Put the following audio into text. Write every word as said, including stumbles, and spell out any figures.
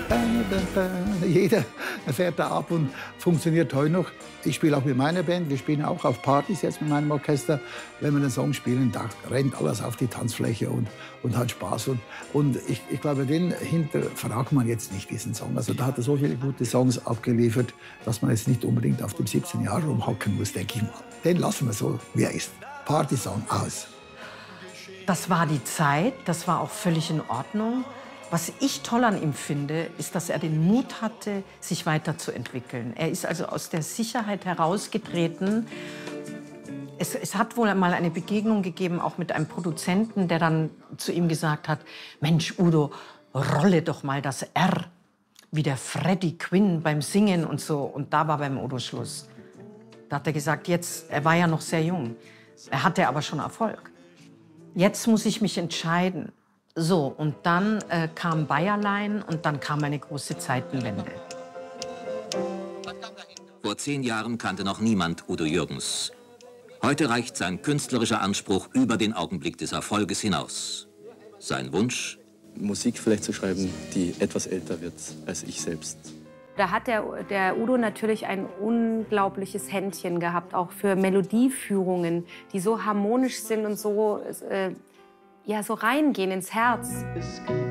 Jeder fährt da ab und funktioniert heute noch. Ich spiele auch mit meiner Band, wir spielen auch auf Partys jetzt mit meinem Orchester. Wenn wir den Song spielen, da rennt alles auf die Tanzfläche und, und hat Spaß. Und, und ich, ich glaube, den hinterfragt man jetzt nicht, diesen Song. Also da hat er so viele gute Songs abgeliefert, dass man jetzt nicht unbedingt auf dem siebzehn Jahre rumhocken muss, denke ich mal. Den lassen wir so, wie er ist. Partysong aus. Das war die Zeit, das war auch völlig in Ordnung. Was ich toll an ihm finde, ist, dass er den Mut hatte, sich weiterzuentwickeln. Er ist also aus der Sicherheit herausgetreten. Es, es hat wohl mal eine Begegnung gegeben, auch mit einem Produzenten, der dann zu ihm gesagt hat, Mensch, Udo, rolle doch mal das R, wie der Freddie Quinn beim Singen und so. Und da war beim Udo Schluss. Da hat er gesagt, jetzt, er war ja noch sehr jung, er hatte aber schon Erfolg. Jetzt muss ich mich entscheiden. So, und dann äh, kam Bayerlein und dann kam eine große Zeitenwende. Vor zehn Jahren kannte noch niemand Udo Jürgens. Heute reicht sein künstlerischer Anspruch über den Augenblick des Erfolges hinaus. Sein Wunsch? Musik vielleicht zu schreiben, die etwas älter wird als ich selbst. Da hat der, der Udo natürlich ein unglaubliches Händchen gehabt, auch für Melodieführungen, die so harmonisch sind und so, äh, ja, so reingehen ins Herz.